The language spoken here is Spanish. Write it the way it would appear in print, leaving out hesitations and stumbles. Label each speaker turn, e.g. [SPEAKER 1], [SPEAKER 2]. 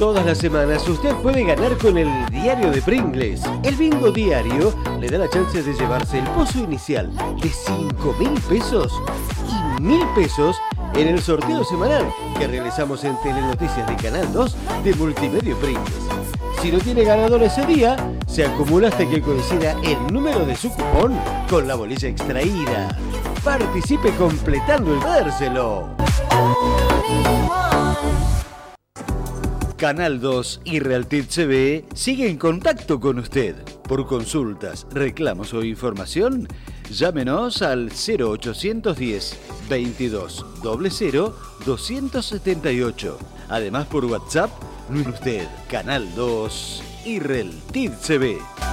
[SPEAKER 1] Todas las semanas usted puede ganar con el diario de Pringles. El bingo diario le da la chance de llevarse el pozo inicial de 5.000 pesos y 1.000 pesos en el sorteo semanal que realizamos en Telenoticias de Canal 2 de Multimedio Pringles. Si no tiene ganador ese día, se acumula hasta que coincida el número de su cupón con la bolilla extraída. Participe completando el dárselo. Canal 2 y Realtid CB sigue en contacto con usted. Por consultas, reclamos o información, llámenos al 0810 22 00 278. Además por WhatsApp, usted, Canal 2 y Realtid CB.